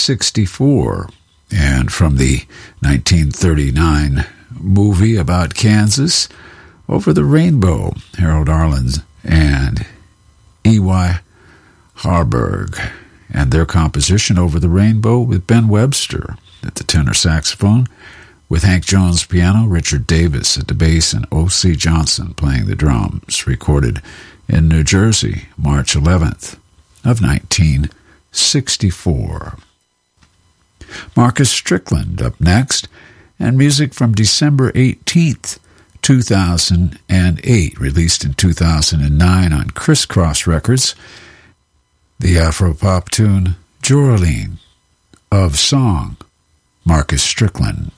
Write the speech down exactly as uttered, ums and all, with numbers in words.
sixty-four. And from the nineteen thirty-nine movie about Kansas, Over the Rainbow, Harold Arlen and E Y Harburg, and their composition Over the Rainbow with Ben Webster at the tenor saxophone, with Hank Jones piano, Richard Davis at the bass, and O C Johnson playing the drums, recorded in New Jersey, March eleventh of nineteen sixty-four. Marcus Strickland up next, and music from December eighteenth, two thousand eight, released in two thousand nine on Crisscross Records, the Afro-pop tune Jolene of Song, Marcus Strickland.